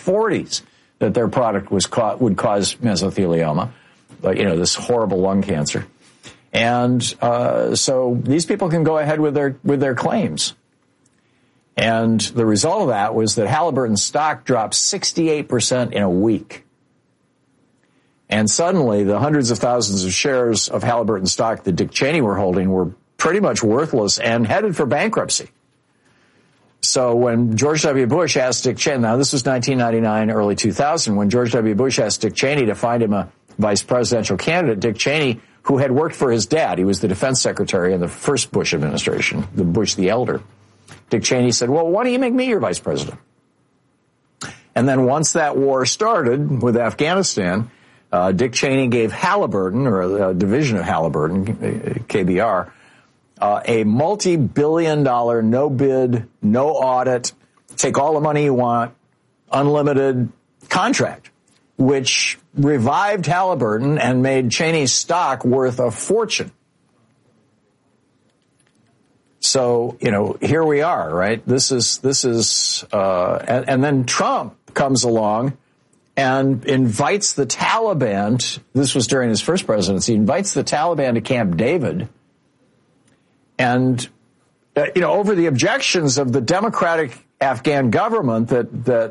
40s that their product would cause mesothelioma, this horrible lung cancer. And so these people can go ahead with their claims. And the result of that was that Halliburton stock dropped 68% in a week. And suddenly the hundreds of thousands of shares of Halliburton stock that Dick Cheney were holding were pretty much worthless and headed for bankruptcy. So when George W. Bush asked Dick Cheney, now this was 1999, early 2000, when George W. Bush asked Dick Cheney to find him a vice presidential candidate, Dick Cheney, who had worked for his dad, he was the defense secretary in the first Bush administration, the Bush the elder. Dick Cheney said, well, why don't you make me your vice president? And then once that war started with Afghanistan, Dick Cheney gave Halliburton, or a division of Halliburton, KBR, a multi-billion-dollar, no bid, no audit, take all the money you want, unlimited contract, which revived Halliburton and made Cheney's stock worth a fortune. So, here we are, right? This is, and then Trump comes along and invites the Taliban, this was during his first presidency, invites the Taliban to Camp David. And, over the objections of the democratic Afghan government that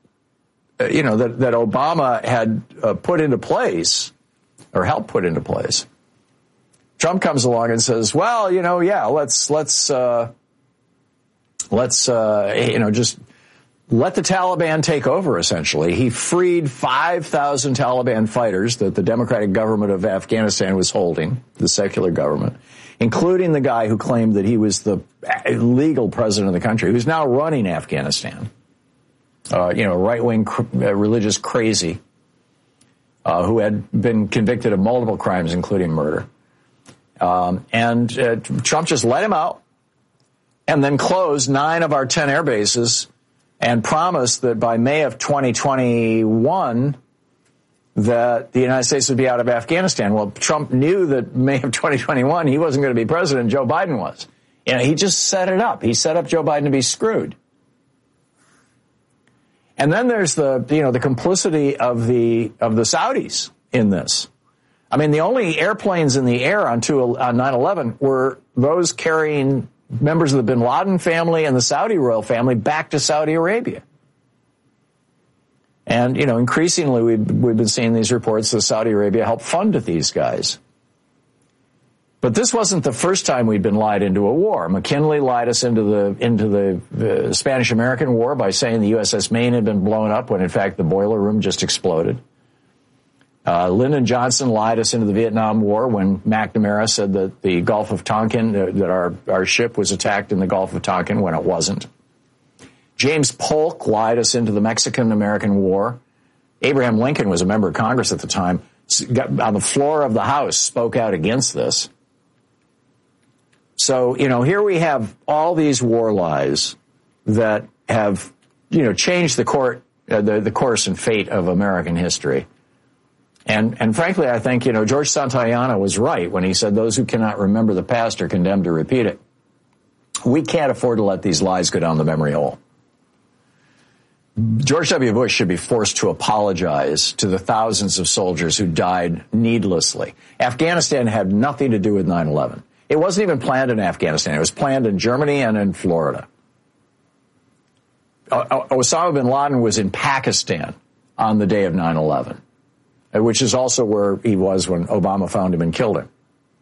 Obama had put into place, or helped put into place, Trump comes along and says, well, let's just let the Taliban take over, essentially. He freed 5,000 Taliban fighters that the democratic government of Afghanistan was holding, the secular government, including the guy who claimed that he was the legal president of the country, who's now running Afghanistan. Right-wing religious crazy, who had been convicted of multiple crimes, including murder. And Trump just let him out and then closed 9 of our 10 air bases and promised that by May of 2021 that the United States would be out of Afghanistan. Well, Trump knew that May of 2021 he wasn't going to be president, Joe Biden was. He just set it up. He set up Joe Biden to be screwed. And then there's the complicity of the Saudis in this. I mean, the only airplanes in the air on 9/11 were those carrying members of the bin Laden family and the Saudi royal family back to Saudi Arabia. And, increasingly we've been seeing these reports that Saudi Arabia helped fund these guys. But this wasn't the first time we'd been lied into a war. McKinley lied us into the Spanish-American War by saying the USS Maine had been blown up when, in fact, the boiler room just exploded. Lyndon Johnson lied us into the Vietnam War when McNamara said that the Gulf of Tonkin, that our ship was attacked in the Gulf of Tonkin when it wasn't. James Polk lied us into the Mexican-American War. Abraham Lincoln was a member of Congress at the time, got on the floor of the House, spoke out against this. So, here we have all these war lies that have, changed the course and fate of American history. And frankly, I think, George Santayana was right when he said those who cannot remember the past are condemned to repeat it. We can't afford to let these lies go down the memory hole. George W. Bush should be forced to apologize to the thousands of soldiers who died needlessly. Afghanistan had nothing to do with 9/11. It wasn't even planned in Afghanistan. It was planned in Germany and in Florida. Osama bin Laden was in Pakistan on the day of 9/11. Which is also where he was when Obama found him and killed him.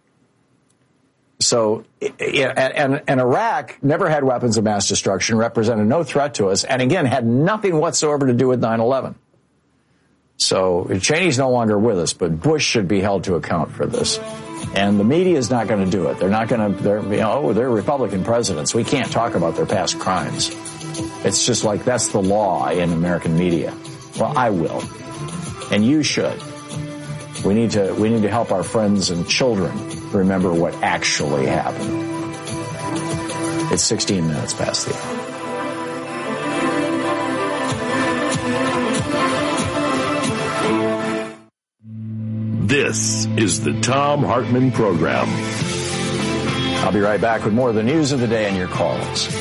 So, and Iraq never had weapons of mass destruction, represented no threat to us, and again, had nothing whatsoever to do with 9/11. So, Cheney's no longer with us, but Bush should be held to account for this. And the media is not going to do it. They're not going to, they're Republican presidents. We can't talk about their past crimes. It's just like that's the law in American media. Well, I will. And you should. We need to help our friends and children remember what actually happened. It's 16 minutes past the hour. This is the Thom Hartmann Program. I'll be right back with more of the news of the day and your calls.